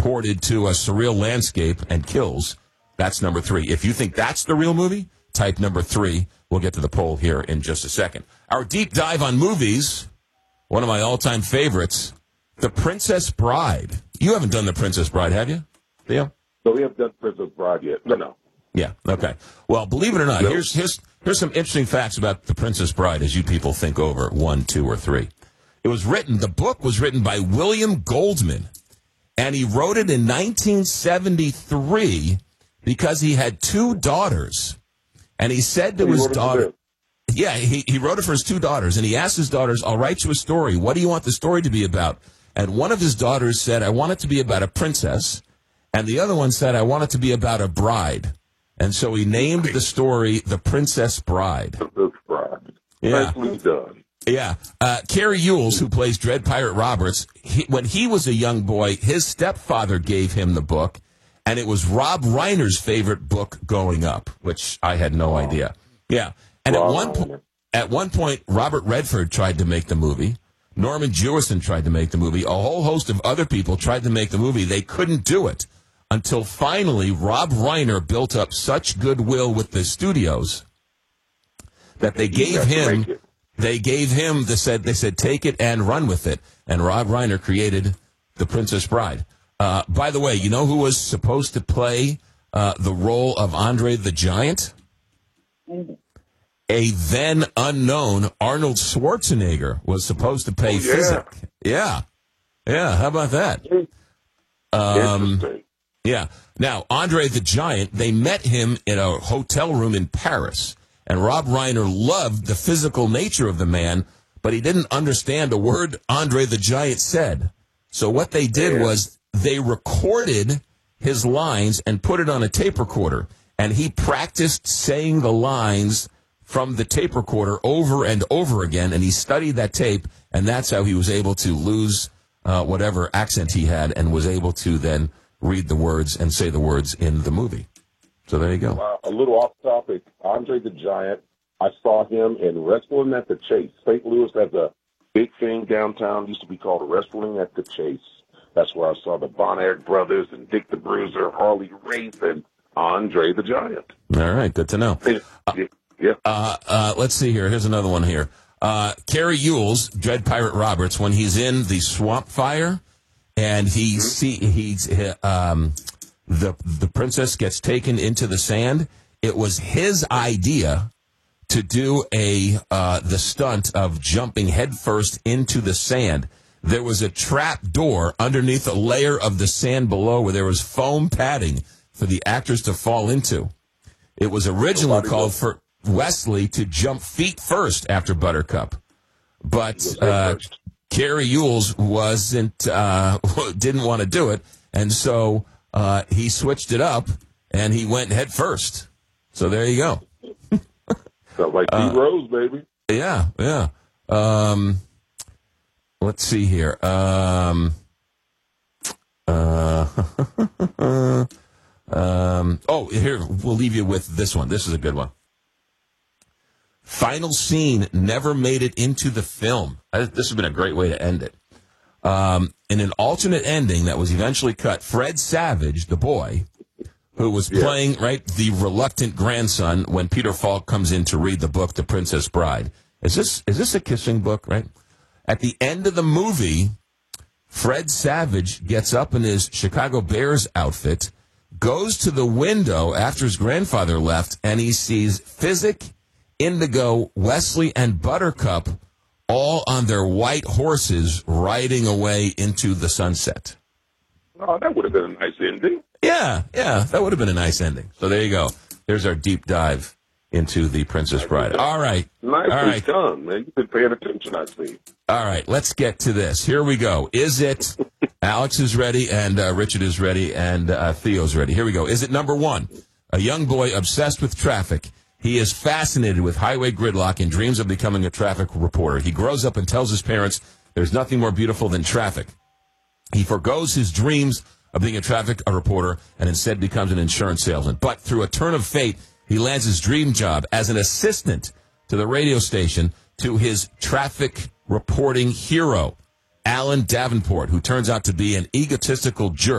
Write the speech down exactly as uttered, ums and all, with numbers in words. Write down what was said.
transported to a surreal landscape and kills. That's number three. If you think that's the real movie, type number three. We'll get to the poll here in just a second. Our deep dive on movies, one of my all-time favorites, The Princess Bride. You haven't done The Princess Bride, have you, Theo? No, we haven't done Princess Bride yet. No, no. Yeah, okay. Well, believe it or not, Nope. here's, here's, here's some interesting facts about The Princess Bride as you people think over one, two, or three. It was written, the book was written by William Goldman, and he wrote it in nineteen seventy-three because he had two daughters. And he said to He his wrote it for daughter, them. yeah, he, he wrote it for his two daughters, and he asked his daughters, I'll write you a story. What do you want the story to be about? And one of his daughters said, I want it to be about a princess. And the other one said, I want it to be about a bride. And so he named the story The Princess Bride. Princess Bride. Yeah. Nicely done. Yeah. Uh, Carrie Ewells, who plays Dread Pirate Roberts, he, when he was a young boy, his stepfather gave him the book, and it was Rob Reiner's favorite book growing up, which I had no idea. Yeah. And at Rob one, po- Reiner. at one point, Robert Redford tried to make the movie. Norman Jewison tried to make the movie. A whole host of other people tried to make the movie. They couldn't do it until finally Rob Reiner built up such goodwill with the studios that they gave got to him... make it. They gave him the said they said take it and run with it, and Rob Reiner created The Princess Bride. Uh, by the way, you know who was supposed to play uh, the role of Andre the Giant? A then unknown Arnold Schwarzenegger was supposed to play Oh, yeah. Physic. Yeah, yeah. How about that? Um, Interesting. yeah. Now, Andre the Giant, they met him in a hotel room in Paris. And Rob Reiner loved the physical nature of the man, but he didn't understand a word Andre the Giant said. So what they did Yeah. was they recorded his lines and put it on a tape recorder. And he practiced saying the lines from the tape recorder over and over again. And he studied that tape, and that's how he was able to lose uh, whatever accent he had and was able to then read the words and say the words in the movie. So there you go. Uh, a little off topic, Andre the Giant, I saw him in Wrestling at the Chase. Saint Louis has a big thing downtown, used to be called Wrestling at the Chase. That's where I saw the Bon Air brothers and Dick the Bruiser, Harley Race, and Andre the Giant. All right, good to know. Yeah. yeah. Uh, uh, let's see here. Here's another one here. Uh, Carrie Ewells, Dread Pirate Roberts, when he's in the swamp fire and he Mm-hmm. see he's um, the the princess gets taken into the sand. It was his idea to do a uh, the stunt of jumping headfirst into the sand. There was a trap door underneath a layer of the sand below where there was foam padding for the actors to fall into. It was originally Nobody called will. for Wesley to jump feet first after Buttercup, but was head uh, first. Carrie Ewells wasn't uh, didn't want to do it, and so uh, he switched it up and he went head first. So there you go. Sounds like Uh, T Rose, baby. Yeah, yeah. Um, let's see here. Um, uh, um, oh, here, we'll leave you with this one. This is a good one. Final scene never made it into the film. I, this has been a great way to end it. Um, in an alternate ending that was eventually cut, Fred Savage, the boy, who was Yeah. playing, right, the reluctant grandson when Peter Falk comes in to read the book, The Princess Bride. Is this is this a kissing book, right? At the end of the movie, Fred Savage gets up in his Chicago Bears outfit, goes to the window after his grandfather left, and he sees Physic, Indigo, Wesley, and Buttercup all on their white horses riding away into the sunset. Oh, that would have been a nice ending. Yeah, yeah, that would have been a nice ending. So there you go. There's our deep dive into The Princess Bride. All right. Nicely All right. done, man. You've been paying attention, I see. All right, let's get to this. Here we go. Is it Alex is ready and uh, Richard is ready and uh, Theo's ready. Here we go. Is it number one? A young boy obsessed with traffic. He is fascinated with highway gridlock and dreams of becoming a traffic reporter. He grows up and tells his parents there's nothing more beautiful than traffic. He forgoes his dreams of being a traffic reporter and instead becomes an insurance salesman. But through a turn of fate, he lands his dream job as an assistant to the radio station to his traffic reporting hero, Alan Davenport, who turns out to be an egotistical jerk.